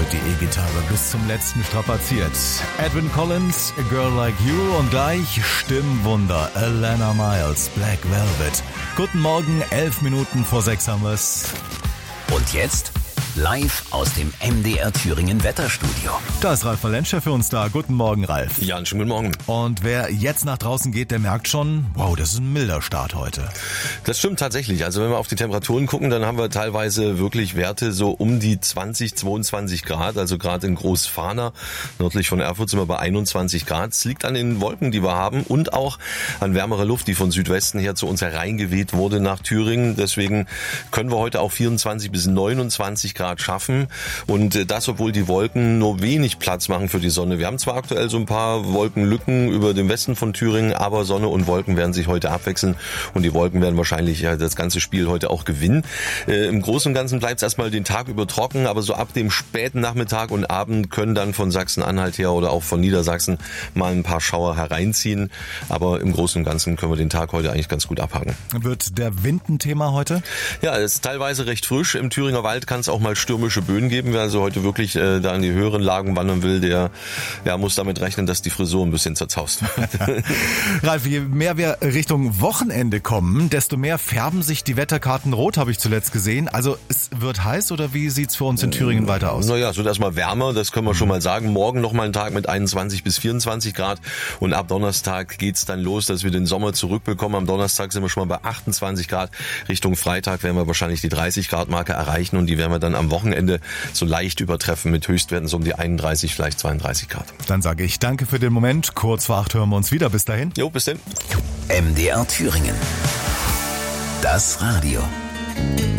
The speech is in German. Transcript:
wird die E-Gitarre bis zum letzten strapaziert. Edwin Collins, A Girl Like You und gleich Stimmwunder, Alana Miles, Black Velvet. Guten Morgen, 11 Minuten vor 6 haben wir's. Und jetzt live aus dem MDR Thüringen Wetterstudio. Da ist Ralf Valenscher für uns da. Guten Morgen, Ralf. Ja, einen schönen guten Morgen. Und wer jetzt nach draußen geht, der merkt schon, wow, das ist ein milder Start heute. Das stimmt tatsächlich. Also wenn wir auf die Temperaturen gucken, dann haben wir teilweise wirklich Werte so um die 20, 22 Grad. Also gerade in Großfahner, nördlich von Erfurt, sind wir bei 21 Grad. Es liegt an den Wolken, die wir haben und auch an wärmerer Luft, die von Südwesten her zu uns hereingeweht wurde nach Thüringen. Deswegen können wir heute auch 24 bis 29 Grad schaffen und das, obwohl die Wolken nur wenig Platz machen für die Sonne. Wir haben zwar aktuell so ein paar Wolkenlücken über dem Westen von Thüringen, aber Sonne und Wolken werden sich heute abwechseln und die Wolken werden wahrscheinlich das ganze Spiel heute auch gewinnen. Im Großen und Ganzen bleibt es erstmal den Tag über trocken, aber so ab dem späten Nachmittag und Abend können dann von Sachsen-Anhalt her oder auch von Niedersachsen mal ein paar Schauer hereinziehen, aber im Großen und Ganzen können wir den Tag heute eigentlich ganz gut abhaken. Wird der Wind ein Thema heute? Ja, es ist teilweise recht frisch. Im Thüringer Wald kann es auch mal stürmische Böen geben. Wer also heute wirklich da in die höheren Lagen wandern will, der muss damit rechnen, dass die Frisur ein bisschen zerzaust wird. Ralf, je mehr wir Richtung Wochenende kommen, desto mehr färben sich die Wetterkarten rot, habe ich zuletzt gesehen. Also es wird heiß oder wie sieht's für uns in Thüringen weiter aus? Naja, es wird erstmal wärmer, das können wir schon mal sagen. Morgen nochmal ein Tag mit 21 bis 24 Grad und ab Donnerstag geht's dann los, dass wir den Sommer zurückbekommen. Am Donnerstag sind wir schon mal bei 28 Grad. Richtung Freitag werden wir wahrscheinlich die 30 Grad Marke erreichen und die werden wir dann am Wochenende so leicht übertreffen mit Höchstwerten so um die 31, vielleicht 32 Grad. Dann sage ich danke für den Moment. Kurz vor 8 hören wir uns wieder. Bis dahin. Jo, bis dann. MDR Thüringen. Das Radio.